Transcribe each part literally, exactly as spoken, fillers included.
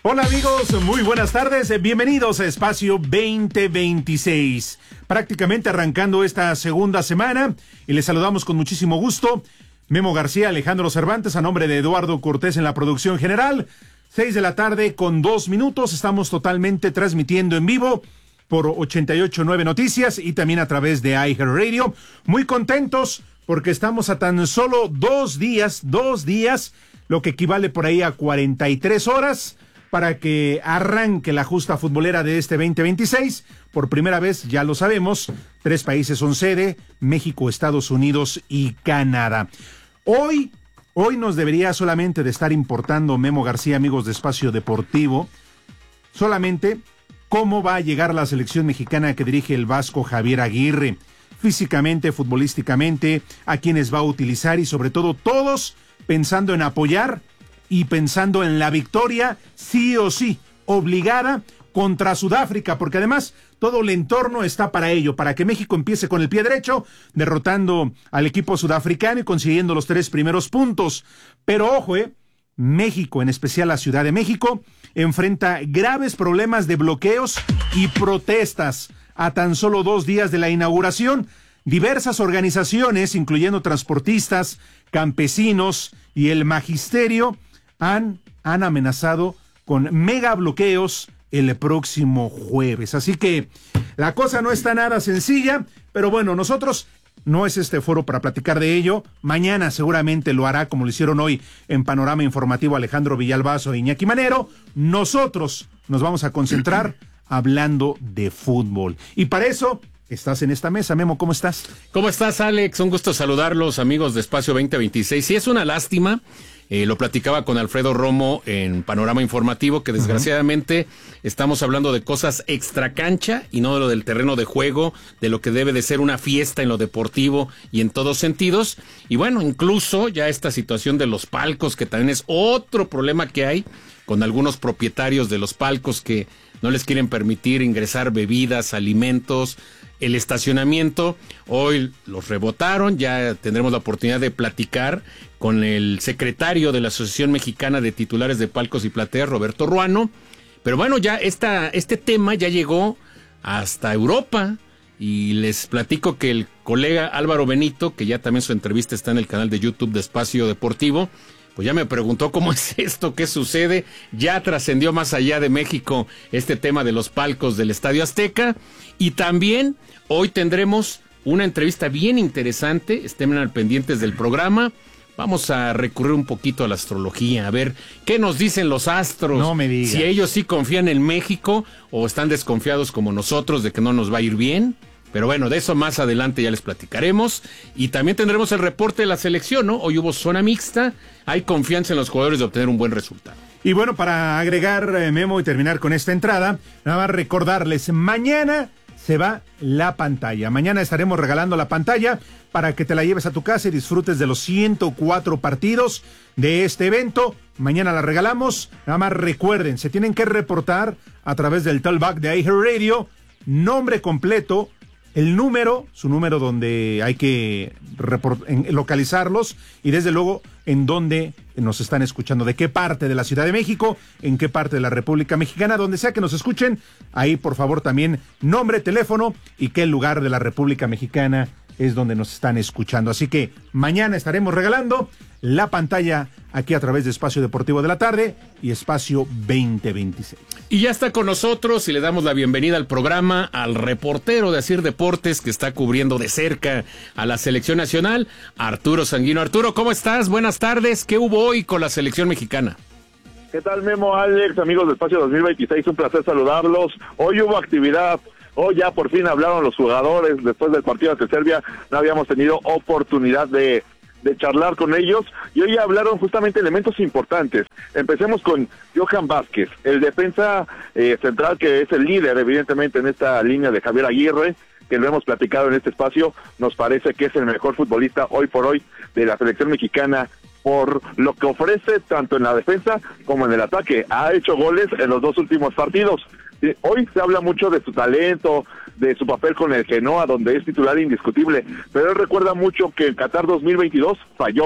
Hola amigos, muy buenas tardes, bienvenidos a Espacio veinte veintiséis. Prácticamente arrancando esta segunda semana y les saludamos con muchísimo gusto. Memo García, Alejandro Cervantes, a nombre de Eduardo Cortés en la producción general. Seis de la tarde con dos minutos, estamos totalmente transmitiendo en vivo por ochenta y ocho punto nueve Noticias y también a través de iHeartRadio. Muy contentos porque estamos a tan solo dos días, dos días, lo que equivale por ahí a cuarenta y tres horas para que arranque la justa futbolera de este veinte veintiséis. Por primera vez, ya lo sabemos, tres países son sede: México, Estados Unidos y Canadá. Hoy, hoy nos debería solamente de estar importando, Memo García, amigos de Espacio Deportivo, solamente cómo va a llegar la selección mexicana que dirige el vasco Javier Aguirre, físicamente, futbolísticamente, a quienes va a utilizar y sobre todo todos pensando en apoyar y pensando en la victoria, sí o sí, obligada contra Sudáfrica, porque además todo el entorno está para ello, para que México empiece con el pie derecho, derrotando al equipo sudafricano y consiguiendo los tres primeros puntos. Pero ojo, eh, México, en especial la Ciudad de México, enfrenta graves problemas de bloqueos y protestas a tan solo dos días de la inauguración. Diversas organizaciones, incluyendo transportistas, campesinos y el magisterio, han, han amenazado con mega bloqueos el próximo jueves. Así que la cosa no está nada sencilla, pero bueno, nosotros no es este foro para platicar de ello. Mañana seguramente lo hará, como lo hicieron hoy en Panorama Informativo Alejandro Villalbazo e Iñaki Manero. Nosotros nos vamos a concentrar hablando de fútbol. Y para eso estás en esta mesa. Memo, ¿cómo estás? ¿Cómo estás, Alex? Un gusto saludarlos, amigos de Espacio veinte veintiséis. Sí, es una lástima. Eh, lo platicaba con Alfredo Romo en Panorama Informativo, que desgraciadamente uh-huh. estamos hablando de cosas extracancha y no de lo del terreno de juego, de lo que debe de ser una fiesta en lo deportivo y en todos sentidos. Y bueno, incluso ya esta situación de los palcos, que también es otro problema que hay con algunos propietarios de los palcos que no les quieren permitir ingresar bebidas, alimentos, el estacionamiento. Hoy los rebotaron, ya tendremos la oportunidad de platicar con el secretario de la Asociación Mexicana de Titulares de Palcos y Plateas, Roberto Ruano. Pero bueno, ya esta, este tema ya llegó hasta Europa y les platico que el colega Álvaro Benito, que ya también su entrevista está en el canal de YouTube de Espacio Deportivo, pues ya me preguntó cómo es esto, qué sucede. Ya trascendió más allá de México este tema de los palcos del Estadio Azteca. Y también hoy tendremos una entrevista bien interesante. Estén al pendientes del programa. Vamos a recurrir un poquito a la astrología, a ver qué nos dicen los astros. No me digas. Si ellos sí confían en México o están desconfiados como nosotros de que no nos va a ir bien. Pero bueno, de eso más adelante ya les platicaremos. Y también tendremos el reporte de la selección, ¿no? Hoy hubo zona mixta. Hay confianza en los jugadores de obtener un buen resultado. Y bueno, para agregar, eh, Memo, y terminar con esta entrada, nada más recordarles, mañana se va la pantalla. Mañana estaremos regalando la pantalla para que te la lleves a tu casa y disfrutes de los ciento cuatro partidos de este evento. Mañana la regalamos. Nada más recuerden, se tienen que reportar a través del talkback de iHeartRadio, nombre completo, el número, su número donde hay que report- en, localizarlos y desde luego en dónde nos están escuchando, de qué parte de la Ciudad de México, en qué parte de la República Mexicana, donde sea que nos escuchen, ahí por favor también nombre, teléfono y qué lugar de la República Mexicana es donde nos están escuchando. Así que mañana estaremos regalando la pantalla aquí a través de Espacio Deportivo de la Tarde y Espacio veinte veintiséis. Y ya está con nosotros y le damos la bienvenida al programa al reportero de Asir Deportes que está cubriendo de cerca a la selección nacional, Arturo Sanguino. Arturo, ¿cómo estás? Buenas tardes. ¿Qué hubo hoy con la selección mexicana? ¿Qué tal, Memo, Alex, amigos de Espacio dos mil veintiséis? Un placer saludarlos. Hoy hubo actividad. Hoy ya por fin hablaron los jugadores. Después del partido ante Serbia no habíamos tenido oportunidad de, de charlar con ellos. Y hoy ya hablaron justamente elementos importantes. Empecemos con Johan Vázquez, el defensa eh, central que es el líder evidentemente en esta línea de Javier Aguirre, que lo hemos platicado en este espacio. Nos parece que es el mejor futbolista hoy por hoy de la selección mexicana por lo que ofrece tanto en la defensa como en el ataque. Ha hecho goles en los dos últimos partidos. Hoy se habla mucho de su talento, de su papel con el Genoa, donde es titular indiscutible, pero él recuerda mucho que en Qatar dos mil veintidós falló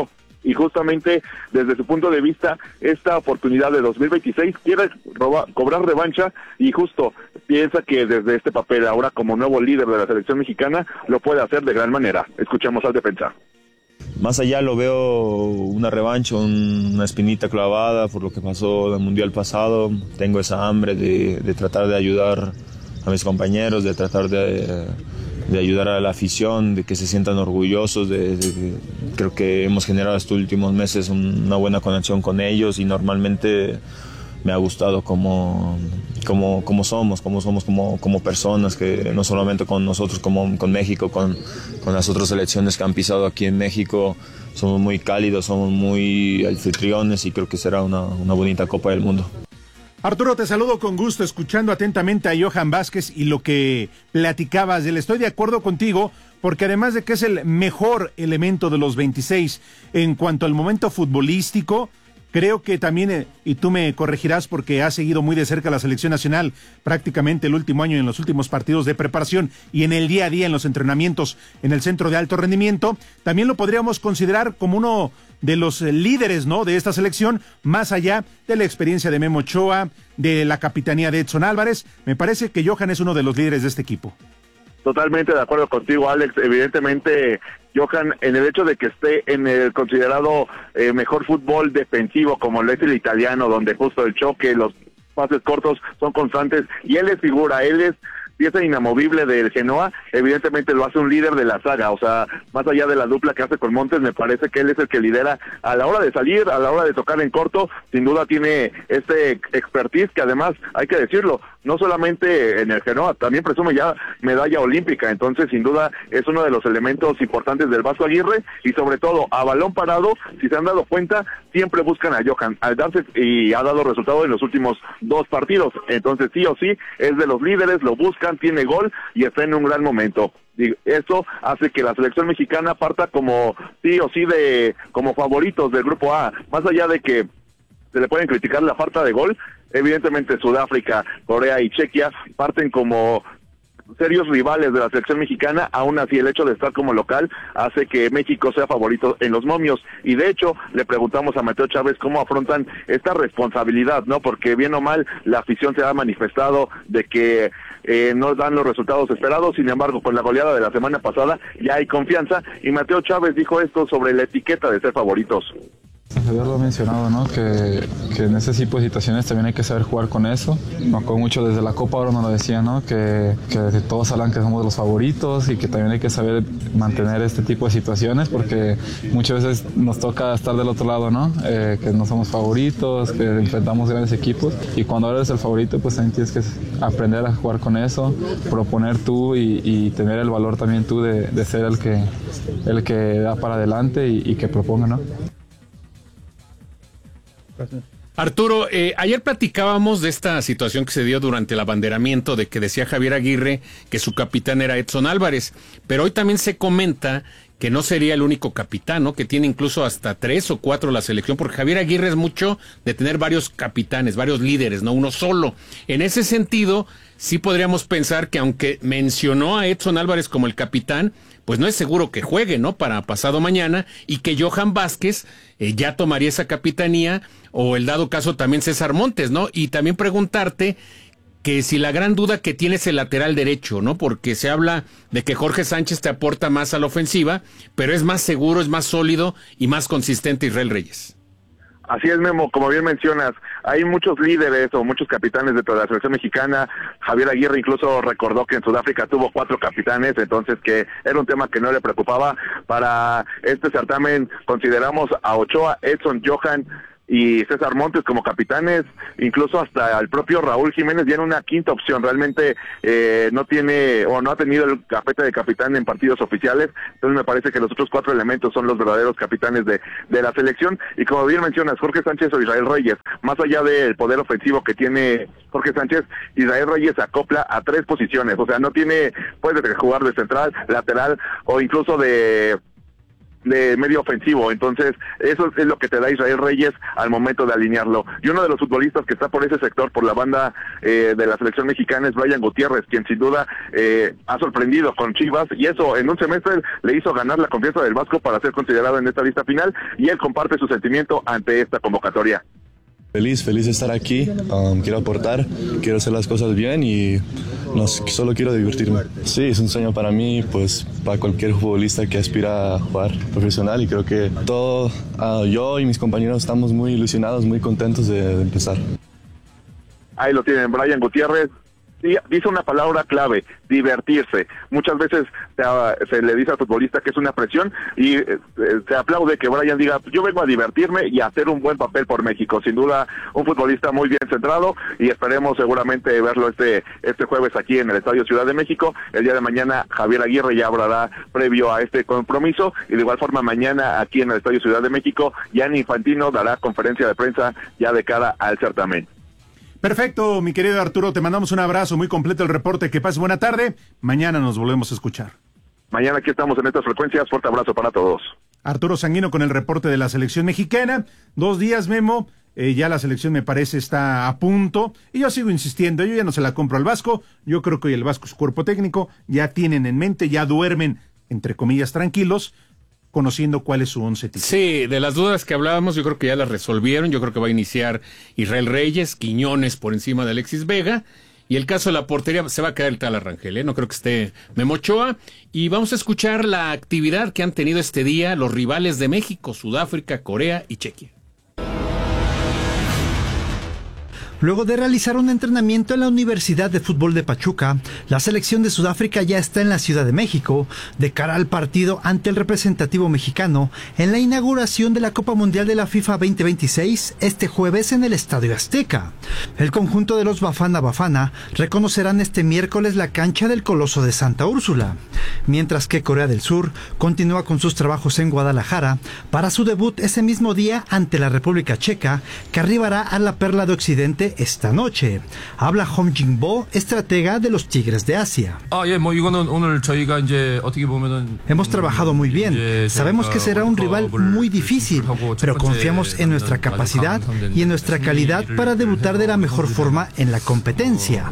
y justamente desde su punto de vista esta oportunidad de dos mil veintiséis quiere robar, cobrar revancha y justo piensa que desde este papel ahora como nuevo líder de la selección mexicana lo puede hacer de gran manera. Escuchamos al defensa. Más allá lo veo una revancha, una espinita clavada por lo que pasó en el Mundial pasado. Tengo esa hambre de, de tratar de ayudar a mis compañeros, de tratar de, de ayudar a la afición, de que se sientan orgullosos. De, de, de, creo que hemos generado estos últimos meses una buena conexión con ellos y normalmente me ha gustado como, como, como somos, como somos como, como personas, que no solamente con nosotros, como con México, con, con las otras selecciones que han pisado aquí en México. Somos muy cálidos, somos muy anfitriones y creo que será una, una bonita Copa del Mundo. Arturo, te saludo con gusto, escuchando atentamente a Johan Vázquez y lo que platicabas de él. Estoy de acuerdo contigo, porque además de que es el mejor elemento de los veintiséis en cuanto al momento futbolístico, creo que también, eh, y tú me corregirás porque has seguido muy de cerca la selección nacional prácticamente el último año en los últimos partidos de preparación y en el día a día en los entrenamientos en el centro de alto rendimiento, también lo podríamos considerar como uno de los líderes, ¿no?, de esta selección, más allá de la experiencia de Memo Ochoa, de la capitanía de Edson Álvarez. Me parece que Johan es uno de los líderes de este equipo. Totalmente de acuerdo contigo, Alex. Evidentemente, Johan, en el hecho de que esté en el considerado eh, mejor fútbol defensivo, como lo es el italiano, donde justo el choque, los pases cortos son constantes, y él es figura, él es pieza inamovible del Genoa, evidentemente lo hace un líder de la saga. O sea, más allá de la dupla que hace con Montes, me parece que él es el que lidera a la hora de salir, a la hora de tocar en corto. Sin duda tiene este expertise que además, hay que decirlo, no solamente en el Genoa, también presume ya medalla olímpica. Entonces, sin duda, es uno de los elementos importantes del Vasco Aguirre, y sobre todo, a balón parado, si se han dado cuenta, siempre buscan a Johan, al darse, y ha dado resultado en los últimos dos partidos. Entonces, sí o sí, es de los líderes, lo buscan, tiene gol y está en un gran momento. Eso hace que la selección mexicana parta como sí o sí de como favoritos del grupo A, más allá de que se le pueden criticar la falta de gol. Evidentemente Sudáfrica, Corea y Chequia parten como serios rivales de la selección mexicana. Aún así, el hecho de estar como local hace que México sea favorito en los momios, y de hecho le preguntamos a Mateo Chávez cómo afrontan esta responsabilidad, ¿no? Porque bien o mal la afición se ha manifestado de que eh, no dan los resultados esperados. Sin embargo, con la goleada de la semana pasada ya hay confianza, y Mateo Chávez dijo esto sobre la etiqueta de ser favoritos. Haberlo ha mencionado, ¿no? Que, que en ese tipo de situaciones también hay que saber jugar con eso. Me acuerdo mucho desde la Copa Oro nos lo decía, ¿no? Que, que todos hablan que somos los favoritos y que también hay que saber mantener este tipo de situaciones, porque muchas veces nos toca estar del otro lado, ¿no? Eh, que no somos favoritos, que enfrentamos grandes equipos, y cuando eres el favorito pues también tienes que aprender a jugar con eso, proponer tú y, y tener el valor también tú de, de ser el que, el que da para adelante y, y que proponga, ¿no? Arturo, eh, ayer platicábamos de esta situación que se dio durante el abanderamiento, de que decía Javier Aguirre que su capitán era Edson Álvarez, pero hoy también se comenta que no sería el único capitán, ¿no? Que tiene incluso hasta tres o cuatro la selección, porque Javier Aguirre es mucho de tener varios capitanes, varios líderes, no uno solo. En ese sentido, sí podríamos pensar que aunque mencionó a Edson Álvarez como el capitán, pues no es seguro que juegue, ¿no?, para pasado mañana, y que Johan Vázquez eh, ya tomaría esa capitanía, o el dado caso también César Montes, ¿no? Y también preguntarte que si la gran duda que tiene es el lateral derecho, ¿no? Porque se habla de que Jorge Sánchez te aporta más a la ofensiva, pero es más seguro, es más sólido y más consistente Israel Reyes. Así es, Memo, como bien mencionas, hay muchos líderes o muchos capitanes dentro de la selección mexicana. Javier Aguirre incluso recordó que en Sudáfrica tuvo cuatro capitanes, entonces que era un tema que no le preocupaba. Para este certamen consideramos a Ochoa, Edson, Johan y César Montes como capitanes, incluso hasta el propio Raúl Jiménez viene una quinta opción. Realmente eh, no tiene o no ha tenido el gafete de capitán en partidos oficiales, entonces me parece que los otros cuatro elementos son los verdaderos capitanes de, de la selección. Y como bien mencionas, Jorge Sánchez o Israel Reyes, más allá del poder ofensivo que tiene Jorge Sánchez, Israel Reyes se acopla a tres posiciones, o sea, no tiene, puede jugar de central, lateral o incluso de de medio ofensivo. Entonces, eso es lo que te da Israel Reyes al momento de alinearlo. Y uno de los futbolistas que está por ese sector, por la banda eh, de la selección mexicana, es Brian Gutiérrez, quien sin duda eh, ha sorprendido con Chivas, y eso en un semestre le hizo ganar la confianza del Vasco para ser considerado en esta lista final, y él comparte su sentimiento ante esta convocatoria. Feliz, feliz de estar aquí, um, quiero aportar, quiero hacer las cosas bien y no, solo quiero divertirme. Sí, es un sueño para mí, pues para cualquier futbolista que aspira a jugar profesional, y creo que todo, uh, yo y mis compañeros estamos muy ilusionados, muy contentos de, de empezar. Ahí lo tienen, Brian Gutiérrez. Sí, dice una palabra clave: divertirse. Muchas veces se, se le dice al futbolista que es una presión, y eh, se aplaude que Brian diga: yo vengo a divertirme y a hacer un buen papel por México. Sin duda, un futbolista muy bien centrado, y esperemos seguramente verlo este este jueves aquí en el Estadio Ciudad de México. El día de mañana Javier Aguirre ya hablará previo a este compromiso, y de igual forma mañana aquí en el Estadio Ciudad de México Gianni Infantino dará conferencia de prensa ya de cara al certamen. Perfecto, mi querido Arturo, te mandamos un abrazo, muy completo el reporte, que pases buena tarde, mañana nos volvemos a escuchar. Mañana aquí estamos en estas frecuencias, fuerte abrazo para todos. Arturo Sanguino con el reporte de la selección mexicana, dos días, Memo, eh, ya la selección me parece está a punto, y yo sigo insistiendo, yo ya no se la compro al Vasco, yo creo que hoy el Vasco, su cuerpo técnico, ya tienen en mente, ya duermen, entre comillas, tranquilos, conociendo cuál es su once titular. Sí, de las dudas que hablábamos, yo creo que ya las resolvieron. Yo creo que va a iniciar Israel Reyes, Quiñones por encima de Alexis Vega, y el caso de la portería se va a quedar el tal Arrangel, ¿eh? No creo que esté Memo Ochoa. Y vamos a escuchar la actividad que han tenido este día los rivales de México: Sudáfrica, Corea y Chequia. Luego de realizar un entrenamiento en la Universidad de Fútbol de Pachuca, la selección de Sudáfrica ya está en la Ciudad de México de cara al partido ante el representativo mexicano en la inauguración de la Copa Mundial de la FIFA veinte veintiséis este jueves en el Estadio Azteca. El conjunto de los Bafana Bafana reconocerán este miércoles la cancha del Coloso de Santa Úrsula, mientras que Corea del Sur continúa con sus trabajos en Guadalajara para su debut ese mismo día ante la República Checa, que arribará a la Perla de Occidente esta noche. Habla Hong Jin-bo, estratega de los Tigres de Asia. Hemos trabajado muy bien. Sabemos que será un rival muy difícil, pero confiamos en nuestra capacidad y en nuestra calidad para debutar de la mejor forma en la competencia.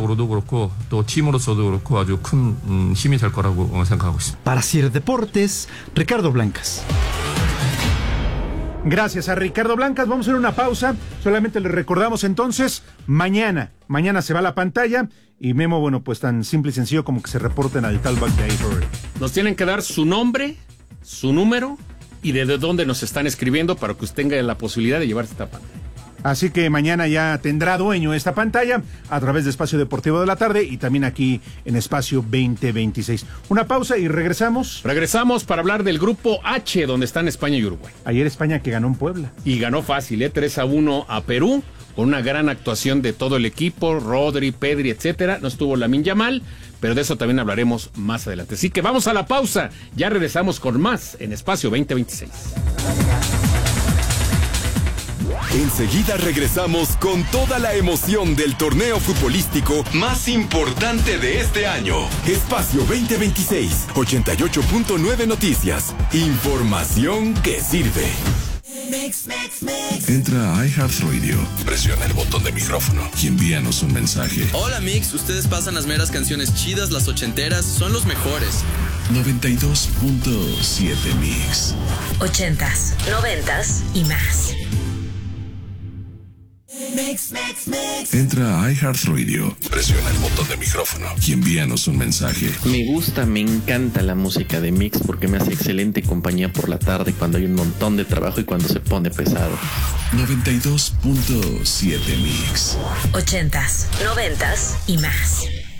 Para Sir Deportes, Ricardo Blancas. Gracias a Ricardo Blancas. Vamos a hacer una pausa. Solamente les recordamos entonces, mañana, mañana se va a la pantalla, y Memo, bueno, pues tan simple y sencillo como que se reporten al talkback de Avery. Nos tienen que dar su nombre, su número y desde dónde nos están escribiendo para que usted tenga la posibilidad de llevarse esta pantalla. Así que mañana ya tendrá dueño esta pantalla a través de Espacio Deportivo de la Tarde y también aquí en Espacio veinte veintiséis. Una pausa y regresamos. Regresamos para hablar del grupo H, donde están España y Uruguay. Ayer España que ganó en Puebla. Y ganó fácil, ¿eh? tres a uno a Perú, con una gran actuación de todo el equipo, Rodri, Pedri, etcétera. No estuvo Lamine Yamal, pero de eso también hablaremos más adelante. Así que vamos a la pausa, ya regresamos con más en Espacio veinte veintiséis. Enseguida regresamos con toda la emoción del torneo futbolístico más importante de este año. Espacio veinte veintiséis, ochenta y ocho punto nueve Noticias. Información que sirve. Mix, mix, mix. Entra a iHeartRadio, presiona el botón de micrófono y envíanos un mensaje. Hola Mix, ustedes pasan las meras canciones chidas, las ochenteras, son los mejores. noventa y dos punto siete Mix. Ochentas, noventas y más. Mix, mix, mix. Entra a iHeartRadio, presiona el botón de micrófono y envíanos un mensaje. Me gusta, me encanta la música de Mix porque me hace excelente compañía por la tarde cuando hay un montón de trabajo y cuando se pone pesado. noventa y dos punto siete Mix. Ochentas, noventas y más.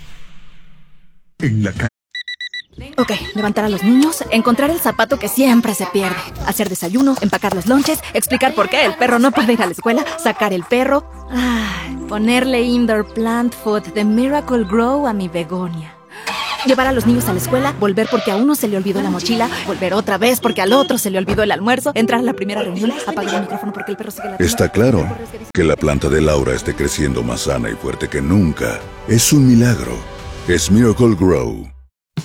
En la ca- Ok, levantar a los niños, encontrar el zapato que siempre se pierde, hacer desayuno, empacar los lonches, explicar por qué el perro no puede ir a la escuela, sacar el perro, ay, ponerle indoor plant food de Miracle Grow a mi begonia. Llevar a los niños a la escuela, volver porque a uno se le olvidó la mochila, volver otra vez porque al otro se le olvidó el almuerzo, entrar a la primera reunión, apagar el micrófono porque el perro sigue la... Está claro que la planta de Laura esté creciendo más sana y fuerte que nunca. Es un milagro. Es Miracle Grow.